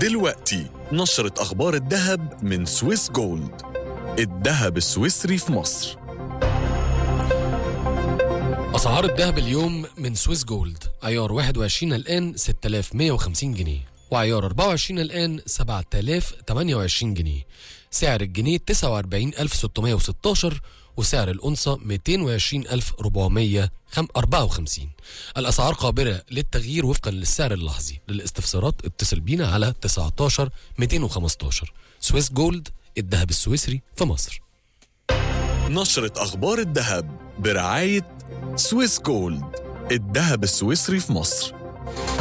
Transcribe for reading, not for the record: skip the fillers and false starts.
دلوقتي نشرة أخبار الذهب من سويس جولد، الذهب السويسري في مصر. أسعار الذهب اليوم من سويس جولد: عيار 21 الآن 6150 جنيه، وعيار 24 الآن 7028 جنيه. سعر الجنيه 49616، وسعر الأنصة 220454. الأسعار قابلة للتغيير وفقا للسعر اللحظي. للاستفسارات اتصل بينا على 19 215. سويس جولد، الذهب السويسري في مصر. نشرة أخبار الذهب برعاية سويس جولد، الذهب السويسري في مصر.